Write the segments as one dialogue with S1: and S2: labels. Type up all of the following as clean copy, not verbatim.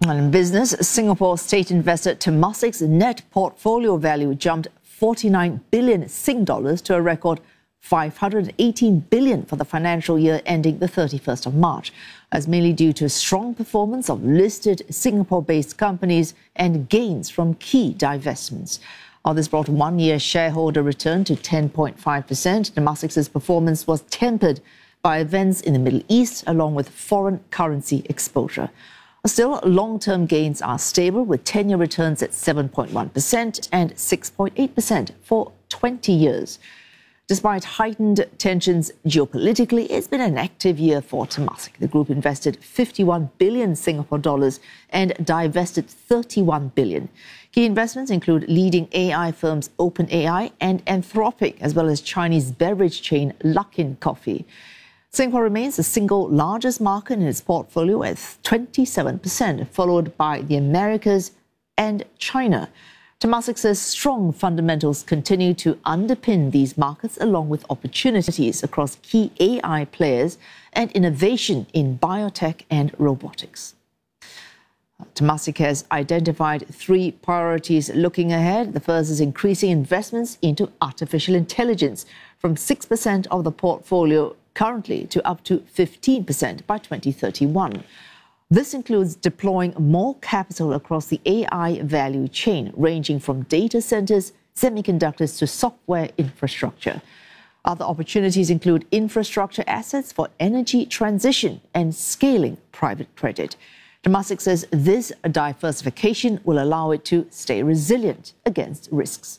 S1: And in business, Singapore state investor Temasek's net portfolio value jumped 49 billion Sing dollars to a record 518 billion for the financial year ending the 31st of March. That's mainly due to strong performance of listed Singapore-based companies and gains from key divestments. This brought one-year shareholder return to 10.5%. Temasek's performance was tempered by events in the Middle East along with foreign currency exposure. Still, long-term gains are stable with 10-year returns at 7.1% and 6.8% for 20 years. Despite heightened tensions geopolitically, it's been an active year for Temasek. The group invested 51 billion Singapore dollars and divested 31 billion. Key investments include leading AI firms OpenAI and Anthropic, as well as Chinese beverage chain Luckin Coffee. Singapore remains the single largest market in its portfolio at 27%, followed by the Americas and China. Temasek says strong fundamentals continue to underpin these markets, along with opportunities across key AI players and innovation in biotech and robotics. Temasek has identified three priorities looking ahead. The first is increasing investments into artificial intelligence from 6% of the portfolio currently to up to 15% by 2031. This includes deploying more capital across the AI value chain, ranging from data centers, semiconductors to software infrastructure. Other opportunities include infrastructure assets for energy transition and scaling private credit. Temasek says this diversification will allow it to stay resilient against risks.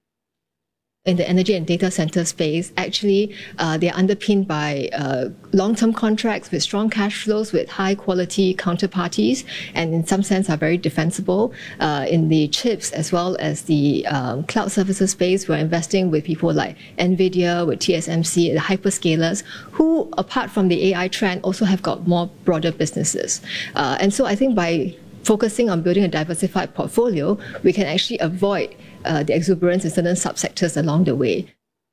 S2: In the energy and data center space, actually, they are underpinned by long-term contracts with strong cash flows, with high-quality counterparties, and in some sense are very defensible. In the chips as well as the cloud services space, we're investing with people like NVIDIA, with TSMC, the hyperscalers, who, apart from the AI trend, also have got more broader businesses. And so I think by focusing on building a diversified portfolio, we can actually avoid the exuberance in certain subsectors along the way.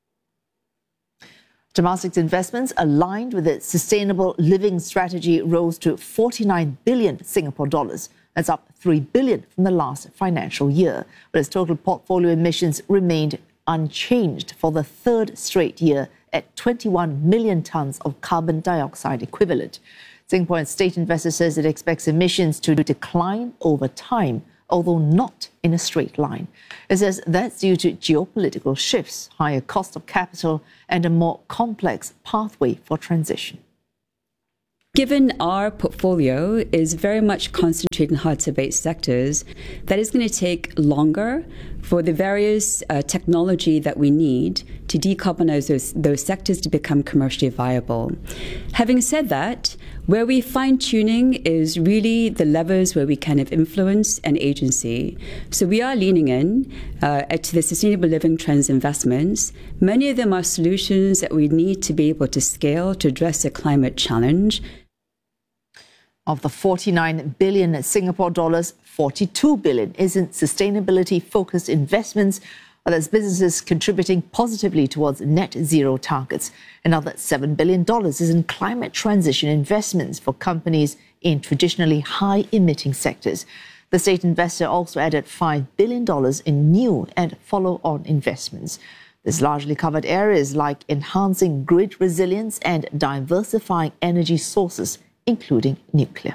S1: Temasek's investments aligned with its sustainable living strategy rose to 49 billion Singapore dollars. That's up 3 billion from the last financial year. But its total portfolio emissions remained unchanged for the third straight year at 21 million tonnes of carbon dioxide equivalent. Singapore State Investor says it expects emissions to decline over time, although not in a straight line. It says that's due to geopolitical shifts, higher cost of capital, and a more complex pathway for transition.
S3: Given our portfolio is very much concentrated in hard-to-abate sectors, that is going to take longer for the various technology that we need to decarbonize those sectors to become commercially viable. Having said that, where we fine-tuning is really the levers where we can have influence and agency. So we are leaning in to the sustainable living trends investments. Many of them are solutions that we need to be able to scale to address the climate challenge.
S1: Of the 49 billion Singapore dollars, 42 billion is in sustainability-focused investments, that's businesses contributing positively towards net zero targets. Another $7 billion is in climate transition investments for companies in traditionally high-emitting sectors. The state investor also added $5 billion in new and follow-on investments. This largely covered areas like enhancing grid resilience and diversifying energy sources, including nuclear.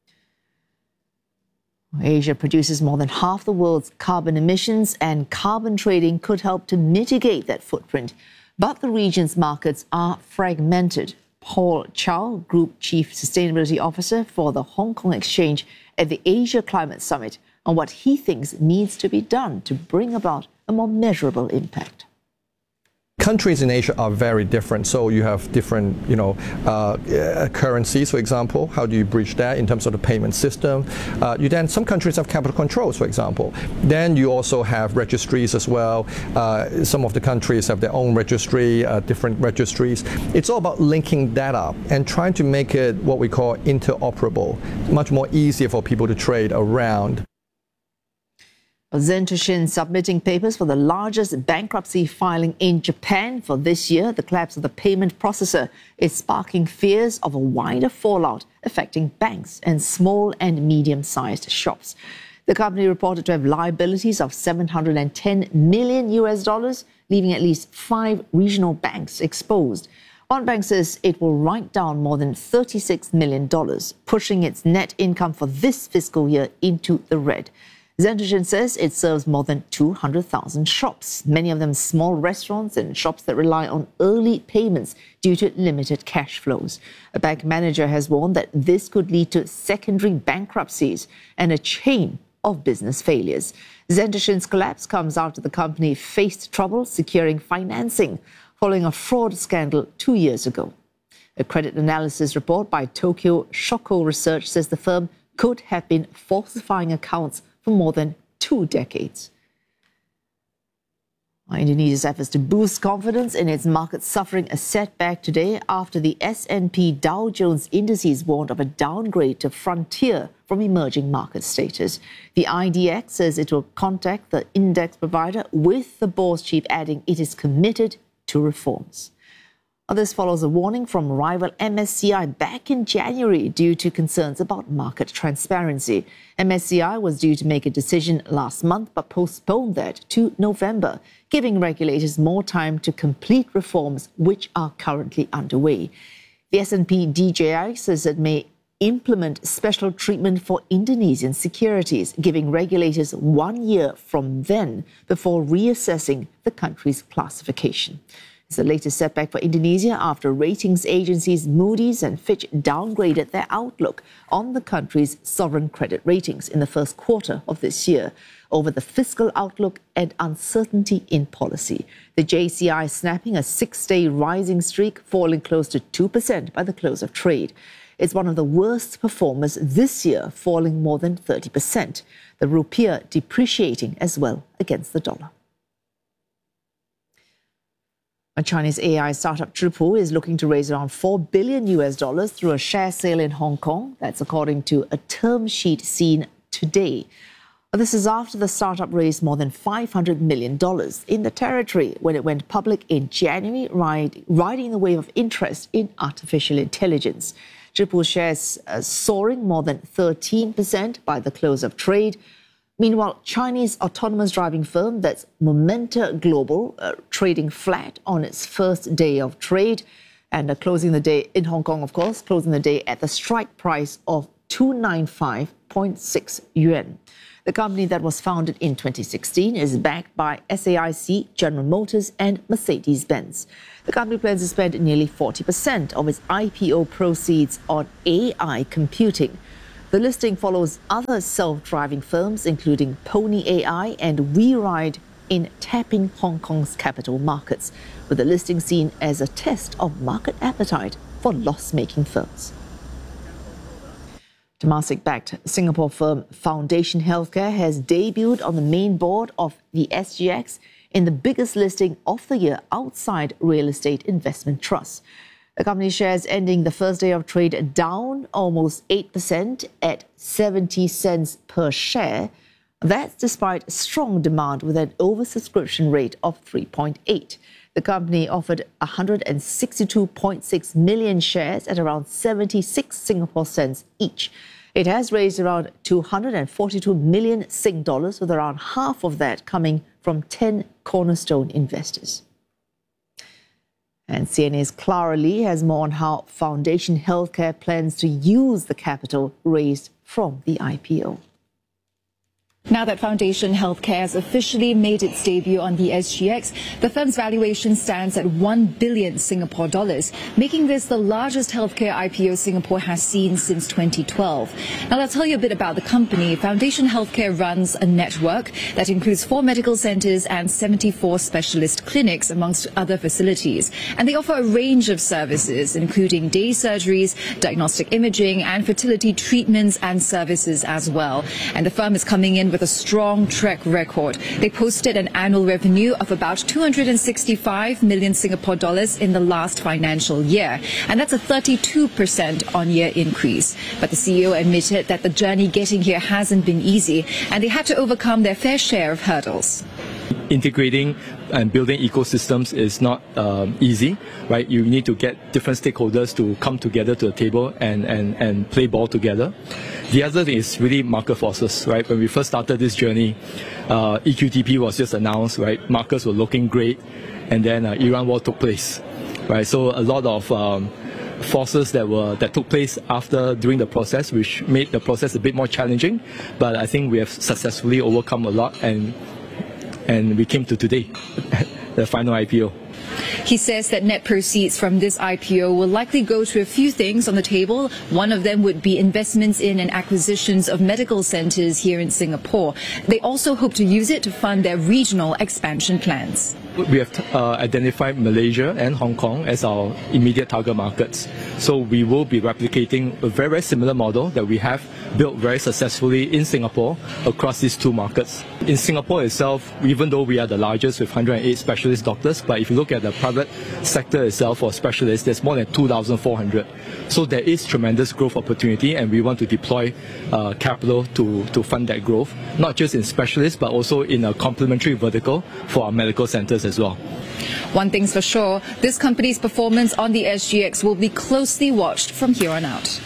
S1: Asia produces more than half the world's carbon emissions, and carbon trading could help to mitigate that footprint. But the region's markets are fragmented. Paul Chow, Group Chief Sustainability Officer for the Hong Kong Exchange at the Asia Climate Summit, on what he thinks needs to be done to bring about a more measurable impact.
S4: Countries in Asia are very different, so you have different, currencies, for example. How do you bridge that in terms of the payment system? Some countries have capital controls, for example. Then you also have registries as well. Some of the countries have their own registry, different registries. It's all about linking that up and trying to make it what we call interoperable, much more easier for people to trade around.
S1: Zentoshin submitting papers for the largest bankruptcy filing in Japan for this year. The collapse of the payment processor is sparking fears of a wider fallout affecting banks and small and medium-sized shops. The company reported to have liabilities of $710 million, leaving at least 5 regional banks exposed. One bank says it will write down more than $36 million, pushing its net income for this fiscal year into the red. Zentoshin says it serves more than 200,000 shops, many of them small restaurants and shops that rely on early payments due to limited cash flows. A bank manager has warned that this could lead to secondary bankruptcies and a chain of business failures. Zentoshin's collapse comes after the company faced trouble securing financing following a fraud scandal 2 years ago. A credit analysis report by Tokyo Shoko Research says the firm could have been falsifying accounts for more than 2 decades. Indonesia's efforts to boost confidence in its market suffering a setback today after the S&P Dow Jones indices warned of a downgrade to frontier from emerging market status. The IDX says it will contact the index provider, with the board's chief adding it is committed to reforms. This follows a warning from rival MSCI back in January due to concerns about market transparency. MSCI was due to make a decision last month but postponed that to November, giving regulators more time to complete reforms which are currently underway. The S&P DJI says it may implement special treatment for Indonesian securities, giving regulators 1 year from then before reassessing the country's classification. It's the latest setback for Indonesia after ratings agencies Moody's and Fitch downgraded their outlook on the country's sovereign credit ratings in the first quarter of this year over the fiscal outlook and uncertainty in policy. The JCI snapping a 6-day rising streak, falling close to 2% by the close of trade. It's one of the worst performers this year, falling more than 30%. The rupiah depreciating as well against the dollar. A Chinese AI startup Zhipu is looking to raise around $4 billion through a share sale in Hong Kong. That's according to a term sheet seen today. This is after the startup raised more than $500 million in the territory when it went public in January, riding the wave of interest in artificial intelligence. Zhipu shares soaring more than 13% by the close of trade. Meanwhile, Chinese autonomous driving firm, that's Momenta Global, trading flat on its first day of trade and closing the day in Hong Kong, of course, closing the day at the strike price of 295.6 yuan. The company that was founded in 2016 is backed by SAIC, General Motors and Mercedes-Benz. The company plans to spend nearly 40% of its IPO proceeds on AI computing. The listing follows other self-driving firms, including Pony AI and WeRide, in tapping Hong Kong's capital markets, with the listing seen as a test of market appetite for loss-making firms. Temasek-backed Singapore firm Foundation Healthcare has debuted on the main board of the SGX in the biggest listing of the year outside real estate investment trusts. The company shares ending the first day of trade down almost 8% at 70 cents per share. That's despite strong demand with an oversubscription rate of 3.8. The company offered 162.6 million shares at around 76 Singapore cents each. It has raised around 242 million Sing dollars, with around half of that coming from 10 cornerstone investors. And CNA's Clara Lee has more on how Foundation Healthcare plans to use the capital raised from the IPO.
S5: Now that Foundation Healthcare has officially made its debut on the SGX, the firm's valuation stands at 1 billion Singapore dollars, making this the largest healthcare IPO Singapore has seen since 2012. Now, I'll tell you a bit about the company. Foundation Healthcare runs a network that includes 4 medical centers and 74 specialist clinics, amongst other facilities. And they offer a range of services, including day surgeries, diagnostic imaging, and fertility treatments and services as well. And the firm is coming in with with a strong track record. They posted an annual revenue of about 265 million Singapore dollars in the last financial year, and that's a 32% on-year increase. But the CEO admitted that the journey getting here hasn't been easy, and they had to overcome their fair share of hurdles.
S6: Integrating and building ecosystems is not easy, right? You need to get different stakeholders to come together to the table and play ball together. The other thing is really market forces, right? When we first started this journey, EQTP was just announced, right? Markets were looking great, and then Iran war took place, right? So a lot of forces that took place during the process, which made the process a bit more challenging. But I think we have successfully overcome a lot, and we came to today, the final IPO.
S5: He says that net proceeds from this IPO will likely go to a few things on the table. One of them would be investments in and acquisitions of medical centers here in Singapore. They also hope to use it to fund their regional expansion plans.
S6: We have identified Malaysia and Hong Kong as our immediate target markets. So we will be replicating a very, very similar model that we have built very successfully in Singapore across these two markets. In Singapore itself, even though we are the largest with 108 specialist doctors, but if you look at the private sector itself for specialists, there's more than 2,400. So there is tremendous growth opportunity, and we want to deploy capital to fund that growth, not just in specialists, but also in a complementary vertical for our medical centers as well.
S5: One thing's for sure, this company's performance on the SGX will be closely watched from here on out.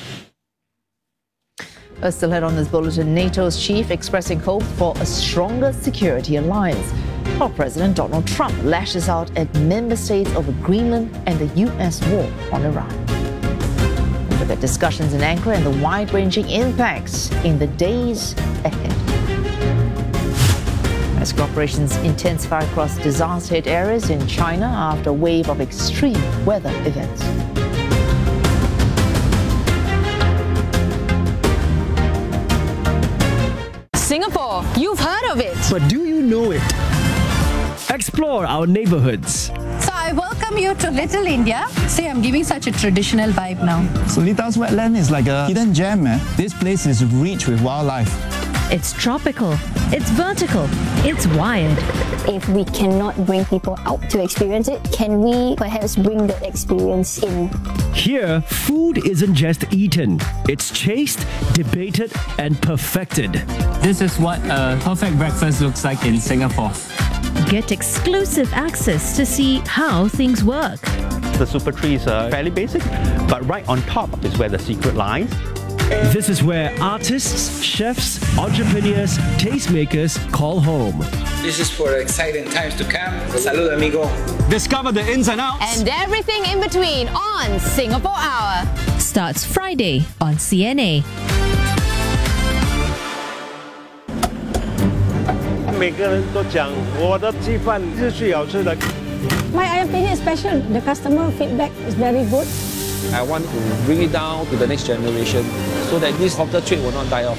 S1: Still ahead on this bulletin, NATO's chief expressing hope for a stronger security alliance, while President Donald Trump lashes out at member states over Greenland and the US war on Iran. We'll look at discussions in Ankara and the wide-ranging impacts in the days ahead. Rescue operations intensify across disaster-hit areas in China after a wave of extreme weather events.
S7: Singapore, you've heard of it.
S8: But do you know it? Explore our neighborhoods.
S7: So I welcome you to Little India. See, I'm giving such a traditional vibe now.
S9: Solitas Wetland is like a hidden gem, man. This place is rich with wildlife.
S10: It's tropical, it's vertical, it's wired.
S11: If we cannot bring people out to experience it, can we perhaps bring the experience in?
S8: Here, food isn't just eaten. It's chased, debated, and perfected.
S12: This is what a perfect breakfast looks like in Singapore.
S10: Get exclusive access to see how things work.
S13: The super trees are fairly basic, but right on top is where the secret lies.
S8: This is where artists, chefs, entrepreneurs, tastemakers call home.
S14: This is for exciting times to come. Salud, amigo.
S12: Discover the ins and outs.
S7: And everything in between on Singapore Hour.
S10: Starts Friday on CNA.
S15: 每个人都讲我的鸡饭是最好吃的。
S16: My ayam penyet is special. The customer feedback is very good.
S17: I want to bring it down to the next generation so that this hawker trade will not die off.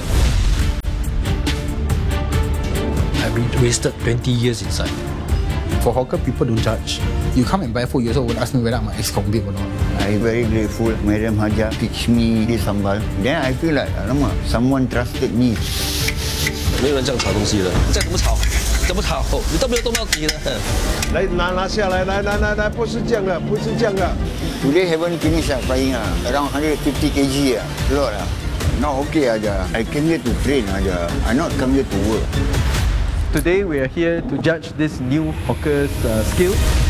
S18: I've wasted 20 years inside. For hawker, people don't judge. You come and buy food, you also would ask me whether I'm an ex-convict or not.
S19: I'm very grateful. Madam Haja teach me this sambal. Then I feel like, alamak, someone trusted me.
S17: 没有人这样炒东西的，这怎么炒？怎么炒？你都没有动到底的。
S15: 来拿下来，来，不是这样的，不是这样的。
S19: Today haven't finished frying around 150 kg a lot Now okay aja. I came here to train aja. I not come here to work.
S20: Today we are here to judge this new hawker's skill.